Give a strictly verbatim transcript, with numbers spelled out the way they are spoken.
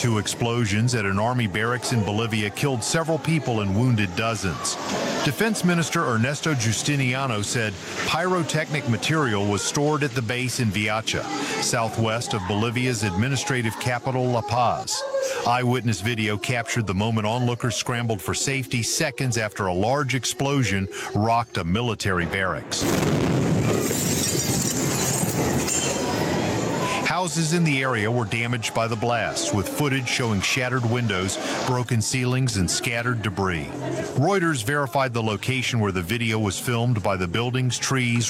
Two explosions at an army barracks in Bolivia killed several people and wounded dozens. Defense Minister Ernesto Justiniano said pyrotechnic material was stored at the base in Viacha, southwest of Bolivia's administrative capital, La Paz. Eyewitness video captured the moment onlookers scrambled for safety seconds after a large explosion rocked a military barracks. Houses in the area were damaged by the blast, with footage showing shattered windows, broken ceilings, and scattered debris. Reuters verified the location where the video was filmed by the buildings, trees,